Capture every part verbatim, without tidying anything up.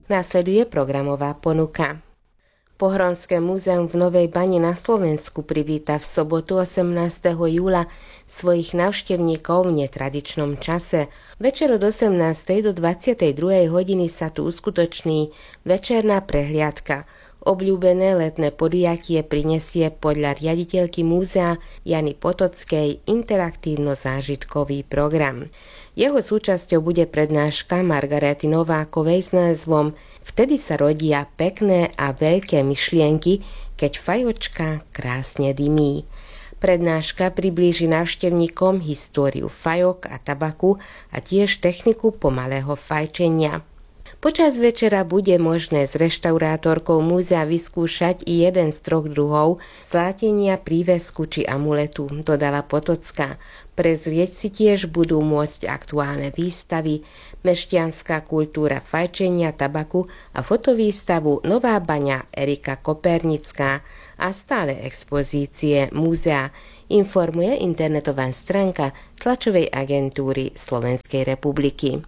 Nasleduje programová ponuka. Pohronské múzeum v Novej Bani na Slovensku privíta v sobotu osemnásteho júla svojich návštevníkov v netradičnom čase. Večer od osemnástej do dvadsiatej druhej hodiny sa tu uskutoční večerná prehliadka. Obľúbené letné podujatie prinesie podľa riaditeľky múzea Jany Potockej interaktívno-zážitkový program. Jeho súčasťou bude prednáška Margarety Novákovej s názvom Vtedy sa rodia pekné a veľké myšlienky, keď fajočka krásne dymí. Prednáška priblíži návštevníkom históriu fajok a tabaku a tiež techniku pomalého fajčenia. Počas večera bude možné s reštaurátorkou múzea vyskúšať i jeden z troch druhov zlátenia prívesku či amuletu, dodala Potocká. Prezrieť si tiež budú môcť aktuálne výstavy, mešťanská kultúra fajčenia tabaku a fotovýstavu Nová Baňa Erika Kopernická a stále expozície múzea, informuje internetová stránka tlačovej agentúry Slovenskej republiky.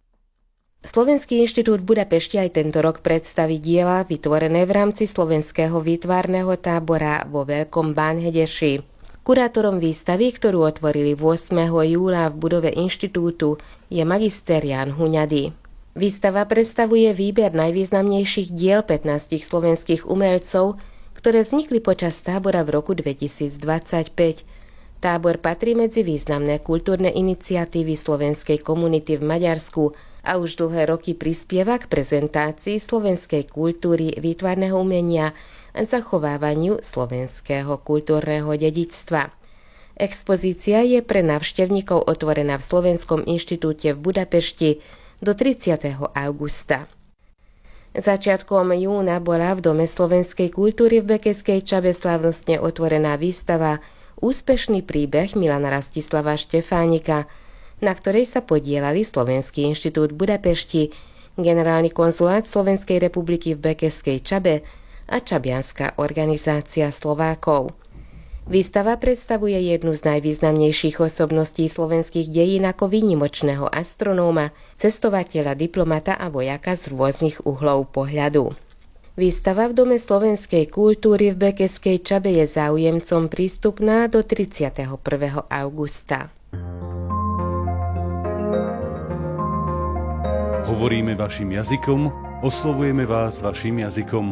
Slovenský inštitút v Budapešti aj tento rok predstaví diela vytvorené v rámci slovenského výtvarného tábora vo Veľkom Bánhedeši. Kurátorom výstavy, ktorú otvorili ôsmeho júla v budove inštitútu, je magister Ján Huňady. Výstava predstavuje výber najvýznamnejších diel pätnástich slovenských umelcov, ktoré vznikli počas tábora v roku dvetisícdvadsaťpäť. Tábor patrí medzi významné kultúrne iniciatívy slovenskej komunity v Maďarsku a už dlhé roky prispieva k prezentácii slovenskej kultúry, výtvarného umenia a zachovávaniu slovenského kultúrneho dedičstva. Expozícia je pre návštevníkov otvorená v Slovenskom inštitúte v Budapešti do tridsiateho augusta. Začiatkom júna bola v Dome slovenskej kultúry v Bekeskej Čabe slávnostne otvorená výstava Úspešný príbeh Milana Rastislava Štefánika, na ktorej sa podielali Slovenský inštitút v Budapešti, Generálny konzulát Slovenskej republiky v Bekeskej Čabe a Čabianska organizácia Slovákov. Výstava predstavuje jednu z najvýznamnejších osobností slovenských dejín ako výnimočného astronóma, cestovateľa, diplomata a vojaka z rôznych uhlov pohľadu. Výstava v Dome slovenskej kultúry v Bekeskej Čabe je záujemcom prístupná do tridsiateho prvého augusta. Hovoríme vašim jazykom, oslovujeme vás vašim jazykom.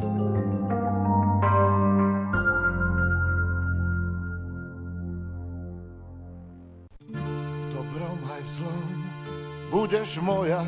V dobrom aj v zlom budeš moja,